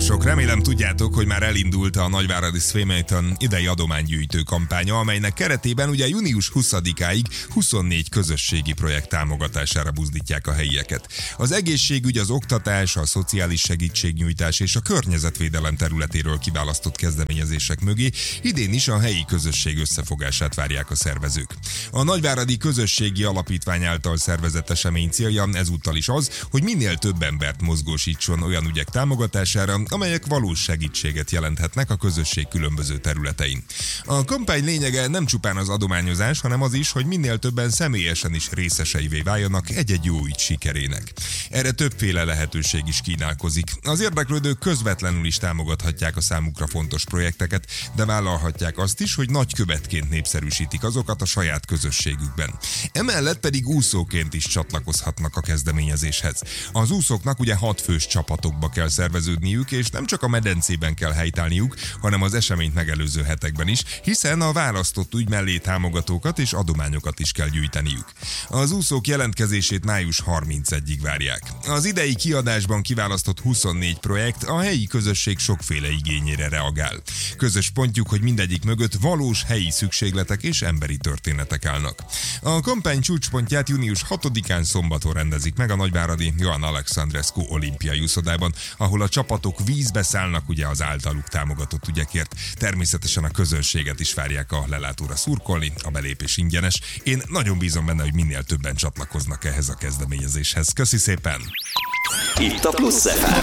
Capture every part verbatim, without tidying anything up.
Sziasztok! Remélem tudjátok, hogy már elindult a Nagyváradi Swamiton idei adománygyűjtő kampánya, amelynek keretében ugye június huszadikáig huszonnégy közösségi projekt támogatására buzdítják a helyieket. Az egészségügy, az oktatás, a szociális segítségnyújtás és a környezetvédelem területéről kiválasztott kezdeményezések mögé idén is a helyi közösség összefogását várják a szervezők. A Nagyváradi Közösségi Alapítvány által szervezett esemény célja ezúttal is az, hogy minél több embert mozgósítson olyan ügyek támogatására, amelyek valós segítséget jelenthetnek a közösség különböző területein. A kampány lényege nem csupán az adományozás, hanem az is, hogy minél többen személyesen is részeseivé váljanak egy-egy jó ügy sikerének. Erre többféle lehetőség is kínálkozik. Az érdeklődők közvetlenül is támogathatják a számukra fontos projekteket, de vállalhatják azt is, hogy nagykövetként népszerűsítik azokat a saját közösségükben. Emellett pedig úszóként is csatlakozhatnak a kezdeményezéshez. Az úszóknak ugye hat fős csapatokba kell szerveződniük, és nem csak a medencében kell helytállniuk, hanem az eseményt megelőző hetekben is, hiszen a választott ügy mellé támogatókat és adományokat is kell gyűjteniük. Az úszók jelentkezését május harmincadikáig várják. Az idei kiadásban kiválasztott huszonnégy projekt a helyi közösség sokféle igényére reagál. Közös pontjuk, hogy mindegyik mögött valós helyi szükségletek és emberi történetek állnak. A kampány csúcspontját június hatodikán szombaton rendezik meg a nagyváradi Ioan Alexandrescu olimpiai úszodában, ahol a csapatok vízbe szállnak ugye az általuk támogatott ügyekért. Természetesen a közönséget is várják a lelátóra szurkolni, a belépés ingyenes. Én nagyon bízom benne, hogy minél többen csatlakoznak ehhez a kezdeményezéshez. Köszi szépen! Itt a Plusz ef em.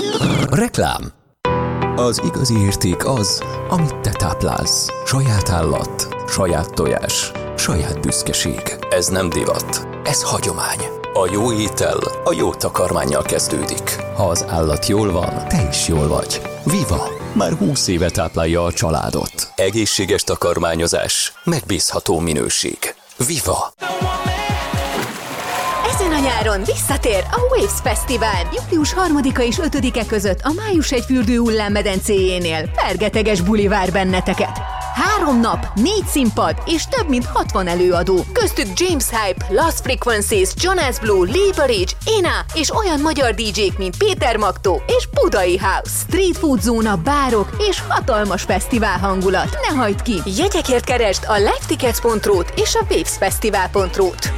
Reklám. Az igazi érték az, amit te táplálsz. Saját állat, saját tojás, saját büszkeség. Ez nem divat, ez hagyomány. A jó étel a jó takarmánnyal kezdődik. Ha az állat jól van, te is jól vagy. Viva! Már húsz éve táplálja a családot. Egészséges takarmányozás, megbízható minőség. Viva! Ezen a nyáron visszatér a Waves Fesztivál. július harmadika és ötödike között a Május egy fürdő hullámmedencéjénél. Fergeteges buli vár benneteket. Három nap, négy színpad és több mint hatvan előadó. Köztük James Hype, Lost Frequencies, Jonas Blue, Lee Barrage, Ena és olyan magyar dé jék, mint Péter Magtó és Budai House. Street food zóna, bárok és hatalmas fesztivál hangulat. Ne hagyd ki! Jegyekért keresd a livetickets pont ru-t és a wavesfestival pont ru-t.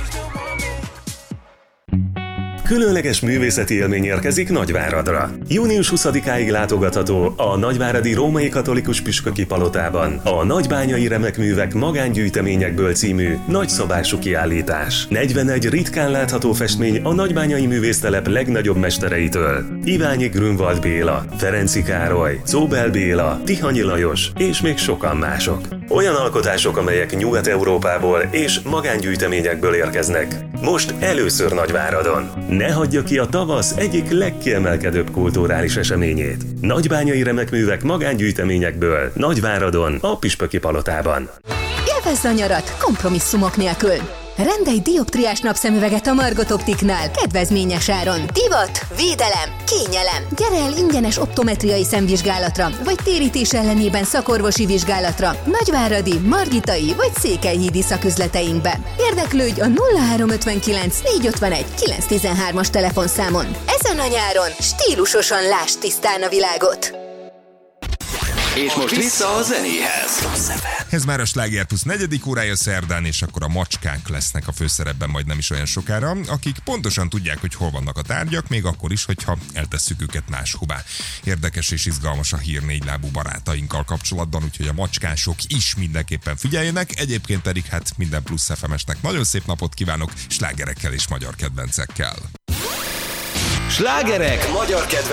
Különleges művészeti élmény érkezik Nagyváradra. június huszadikáig látogatható a Nagyváradi Római Katolikus Püspöki Palotában a Nagybányai Remekművek magángyűjteményekből című nagyszabású kiállítás. negyvenegy ritkán látható festmény a nagybányai művésztelep legnagyobb mestereitől. Iványi Grünwald Béla, Ferenczy Károly, Czóbel Béla, Tihanyi Lajos és még sokan mások. Olyan alkotások, amelyek Nyugat-Európából és magángyűjteményekből érkeznek. Most először Nagyváradon. Ne hagyja ki a tavasz egyik legkiemelkedőbb kulturális eseményét. Nagybányai Remekművek magángyűjteményekből Nagyváradon, a Püspöki Palotában. Élvezd a nyarat kompromisszumok nélkül! Rendelj dioptriás napszemüveget a Margot Optiknál kedvezményes áron. Divat, védelem, kényelem. Gyere el ingyenes optometriai szemvizsgálatra, vagy térítés ellenében szakorvosi vizsgálatra Nagyváradi, Margitai vagy Székelyhídi szaküzleteinkbe. Érdeklődj a nulla három ötvenkilenc négyszázötvenegy kilencszáztizenhármas telefonszámon. Ezen a nyáron stílusosan lásd tisztán a világot. És most vissza a zenéhez. Ez már a Sláger Plusz negyedik órája szerdán, és akkor a macskák lesznek a főszerepben majd nem is olyan sokára, akik pontosan tudják, hogy hol vannak a tárgyak, még akkor is, hogyha eltesszük őket máshová. Érdekes és izgalmas a hír négylábú barátainkkal kapcsolatban, úgyhogy a macskások is mindenképpen figyeljenek, egyébként pedig hát minden Plusz ef em-esnek nagyon szép napot kívánok, slágerekkel és magyar kedvencekkel. Slágerek magyar kedvencekkel.